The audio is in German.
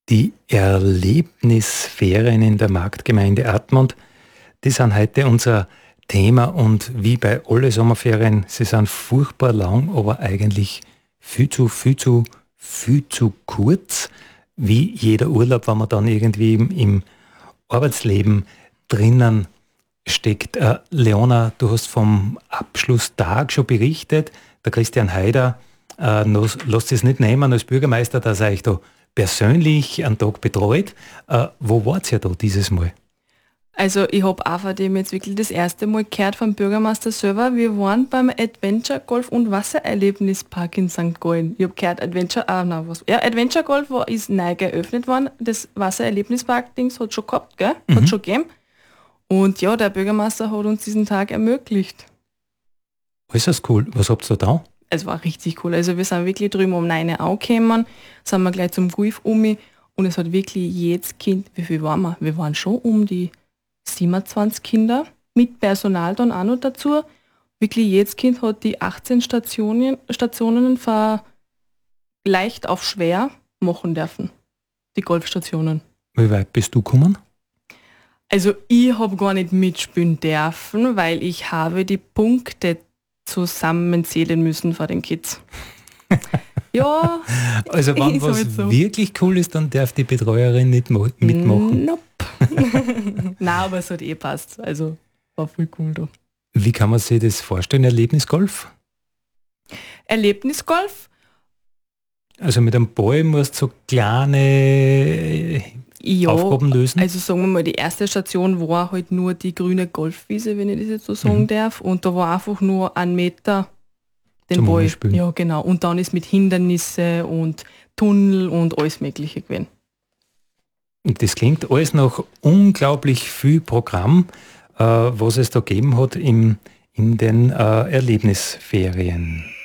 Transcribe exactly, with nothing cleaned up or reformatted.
Die Erlebnisferien in der Marktgemeinde Admont, die sind heute unser Thema und wie bei alle Sommerferien, sie sind furchtbar lang, aber eigentlich viel zu, viel zu, viel zu kurz, wie jeder Urlaub, wenn man dann irgendwie im, im Arbeitsleben drinnen steckt. Äh, Leona, du hast vom Abschlusstag schon berichtet, der Christian Haider äh, lässt es nicht nehmen als Bürgermeister, dass er euch da persönlich einen Tag betreut. Äh, wo wart ihr da dieses Mal? Also ich habe auch von dem jetzt wirklich das erste Mal gehört vom Bürgermeister selber. Wir waren beim Adventure Golf und Wassererlebnispark in Sankt Gallen. Ich habe gehört, Adventure, ah, nein, was? Ja, Adventure Golf war, ist neu geöffnet worden. Das Wassererlebnispark-Dings hat schon gehabt, gell? Hat Mhm. schon gegeben. Und ja, der Bürgermeister hat uns diesen Tag ermöglicht. Äußerst cool. Was habt ihr da? Es war richtig cool. Also wir sind wirklich drüben um neun Uhr angekommen, sind wir gleich zum Golf um und es hat wirklich jedes Kind, wie viel waren wir? Wir waren schon um die siebenundzwanzig Kinder, mit Personal dann auch noch dazu. Wirklich jedes Kind hat die achtzehn Stationen, Stationen von leicht auf schwer machen dürfen, die Golfstationen. Wie weit bist du gekommen? Also ich habe gar nicht mitspielen dürfen, weil ich habe die Punkte zusammenzählen müssen von den Kids. Ja. Also wenn ist was halt so. wirklich cool ist, dann darf die Betreuerin nicht mo- mitmachen. Nope. Nein, aber es hat eh passt. Also war voll cool da. Wie kann man sich das vorstellen, Erlebnisgolf? Erlebnisgolf? Also mit einem Ball musst du so kleine Ja, Aufgaben lösen? also sagen wir mal, die erste Station war halt nur die grüne Golfwiese, wenn ich das jetzt so sagen Mhm. darf. Und da war einfach nur ein Meter den Zum Ball. Umspielen. Ja, genau. Und dann ist mit Hindernisse und Tunnel und alles Mögliche gewesen. Und das klingt alles nach unglaublich viel Programm, äh, was es da gegeben hat im, in den äh, Erlebnisferien.